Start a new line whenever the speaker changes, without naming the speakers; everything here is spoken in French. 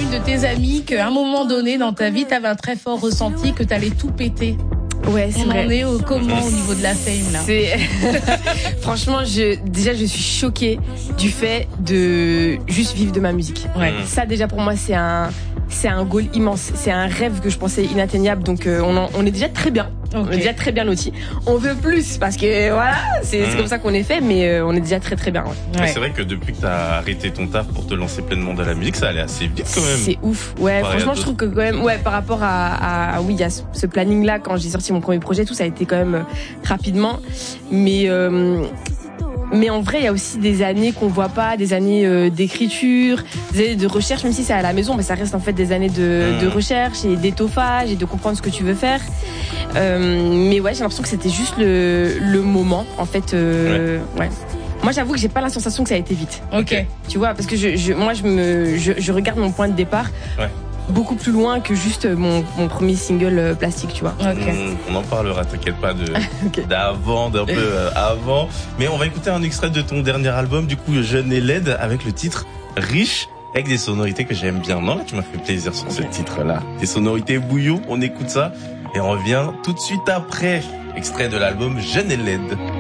une de tes amies qu'à un moment donné dans ta vie, t'avais un très fort ressenti que t'allais tout péter.
Ouais, c'est vrai.
On en est comment au niveau de la fame là?
Franchement, je suis choquée du fait de juste vivre de ma musique.
Ouais.
Ça déjà pour moi c'est un goal immense, c'est un rêve que je pensais inatteignable, donc on est déjà très bien.
Okay.
On est déjà très bien lotis. On veut plus parce que voilà, c'est comme ça qu'on est fait, mais on est déjà très très bien. Ouais.
Ouais. C'est vrai que depuis que t'as arrêté ton taf pour te lancer pleinement dans la musique, ça allait assez vite quand même.
C'est ouf. Ouais, franchement, je trouve que quand même, ouais, par rapport à ce planning là, quand j'ai sorti mon premier projet, tout ça a été quand même rapidement, mais en vrai, il y a aussi des années qu'on voit pas, des années d'écriture, des années de recherche, même si c'est à la maison, mais ça reste en fait des années de recherche et d'étoffage et de comprendre ce que tu veux faire. Mais ouais, j'ai l'impression que c'était juste le moment, en fait. Ouais. Moi, j'avoue que j'ai pas la sensation que ça a été vite.
Ok.
Tu vois, parce que je regarde mon point de départ.
Ouais.
Beaucoup plus loin que juste mon premier single Plastique, tu vois.
Okay.
On en parlera, t'inquiète pas,
Okay.
d'avant, d'un peu avant. Mais on va écouter un extrait de ton dernier album, du coup, Jeune et laide, avec le titre Riche, avec des sonorités que j'aime bien. Non, là, tu m'as fait plaisir sur ce titre-là. Des sonorités bouillon, on écoute ça et on revient tout de suite après. Extrait de l'album Jeune et laide.